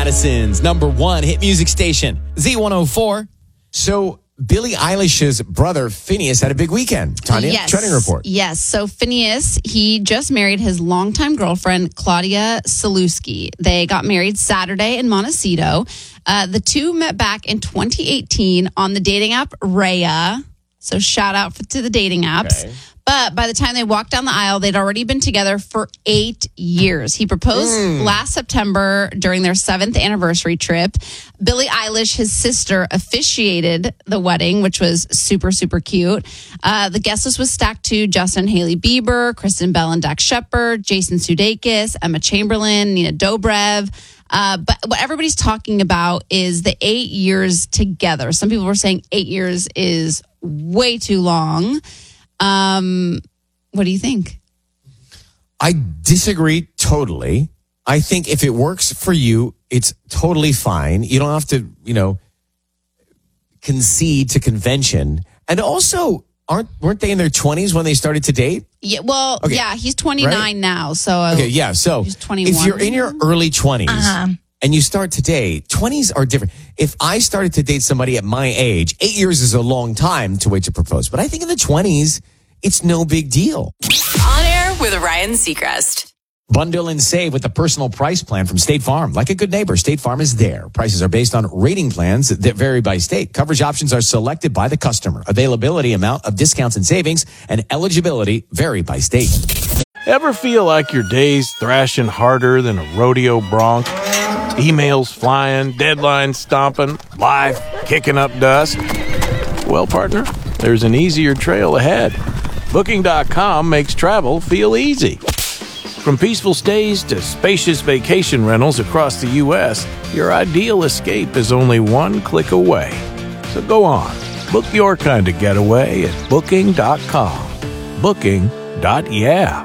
Madison's #1 hit music station, Z104. So Billie Eilish's brother, Phineas, had a big weekend. Tanya, Yes. trending report. Yes. So Phineas, he just married his longtime girlfriend, Claudia Salewski. They got married Saturday in Montecito. The two met back in 2018 on the dating app Raya. So shout out to the dating apps. Okay. But by the time they walked down the aisle, they'd already been together for 8 years. He proposed last September during their 7th anniversary trip. Billie Eilish, his sister, officiated the wedding, which was super, super cute. The guest list was stacked to Justin Hailey Bieber, Kristen Bell and Dax Shepard, Jason Sudeikis, Emma Chamberlain, Nina Dobrev. But what everybody's talking about is the 8 years together. Some people were saying 8 years is way too long. What do you think? I disagree totally. I think if it works for you, it's totally fine. You don't have to, concede to convention. And also, weren't they in their 20s when they started to date? Yeah, well, Okay. yeah, he's 29 Right? now. So Okay, yeah. So he's 21. if you're in your early 20s and you start to date, 20s are different. If I started to date somebody at my age, 8 years is a long time to wait to propose. But I think in the 20s, it's no big deal. On air with Ryan Seacrest. Bundle and save with the personal price plan from State Farm. Like a good neighbor, State Farm is there. Prices are based on rating plans that vary by state. Coverage options are selected by the customer. Availability, amount of discounts and savings, and eligibility vary by state. Ever feel like your day's thrashing harder than a rodeo bronc? Emails flying, deadlines stomping, life kicking up dust? Well, partner, there's an easier trail ahead. Booking.com makes travel feel easy. From peaceful stays to spacious vacation rentals across the U.S., your ideal escape is only one click away. So go on, book your kind of getaway at Booking.com. Booking.yeah.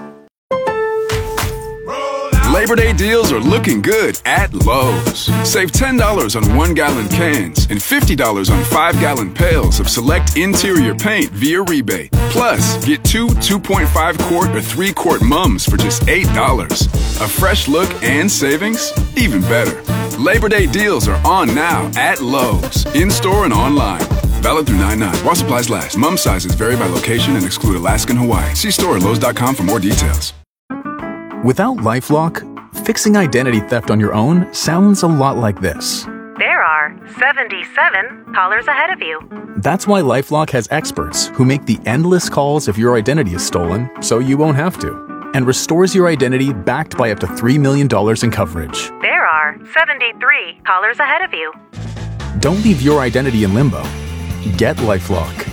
Labor Day deals are looking good at Lowe's. Save $10 on 1-gallon cans and $50 on 5-gallon pails of select interior paint via rebate. Plus, get 2 2.5-quart or 3-quart mums for just $8. A fresh look and savings? Even better. Labor Day deals are on now at Lowe's, in-store and online. Valid through 9/9. While supplies last. Mum sizes vary by location and exclude Alaska and Hawaii. See store at Lowe's.com for more details. Without LifeLock, fixing identity theft on your own sounds a lot like this. There are 77 callers ahead of you. That's why LifeLock has experts who make the endless calls if your identity is stolen, so you won't have to, and restores your identity backed by up to $3 million in coverage. There are 73 callers ahead of you. Don't leave your identity in limbo. Get LifeLock.